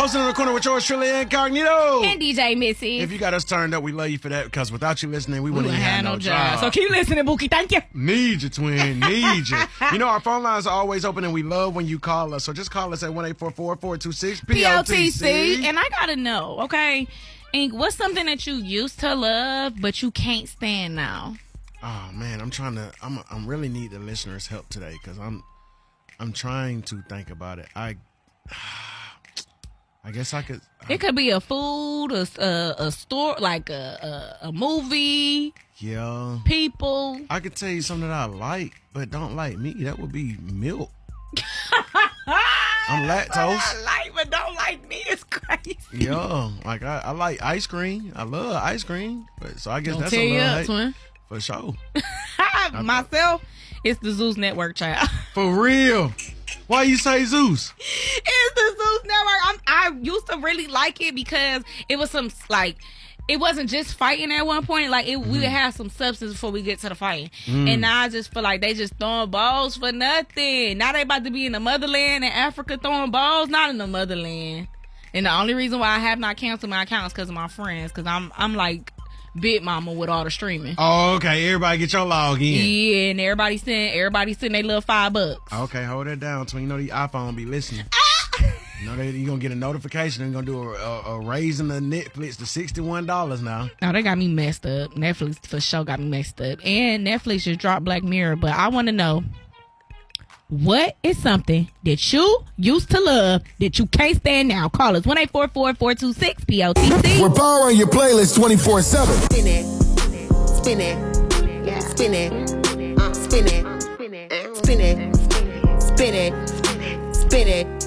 Posting in the corner with yours truly, Incognito. And DJ Missy. If you got us turned up, we love you for that, because without you listening, we wouldn't have no job. So keep listening, Bookie. Thank you. Need you, twin. Need you. You know, our phone lines are always open, and we love when you call us. So just call us at 1-844-426-POTC. And I got to know, okay, Ink, what's something that you used to love, but you can't stand now? Oh, man, I'm really need the listeners' help today, because I'm trying to think about it. I guess I could. It could be a food, a store, like a movie. Yeah. People. I could tell you something that I like, but don't like me. That would be milk. I'm lactose. I like, but don't like me. It's crazy. Yeah, like I like ice cream. I love ice cream. But so I guess Don't that's tear a you little up, hate. twin. For sure. Myself, it's the Zeus Network, child. For real. Why you say Zeus? It's the Zeus Network. I used to really like it because it was some, like, it wasn't just fighting at one point. Like, we would have some substance before we get to the fighting. And now I just feel like they just throwing balls for nothing. Now they about to be in the motherland in Africa throwing balls, not in the motherland. And the only reason why I have not canceled my account is because of my friends. Because I'm like Big Mama with all the streaming. Oh, okay. Everybody get your log in. Yeah, and everybody send their little $5. Okay, hold that down. So you know the iPhone be listening. You know you're going to get a notification. They're going to do a raising the Netflix to $61 now. Oh, they got me messed up. Netflix for sure got me messed up. And Netflix just dropped Black Mirror. But I want to know, what is something that you used to love that you can't stand now? Call us 1-844-426-POTC. We're powering your playlist 24/7. Spin it, spin it, spin it, spin it, spin it, spin it, spin it.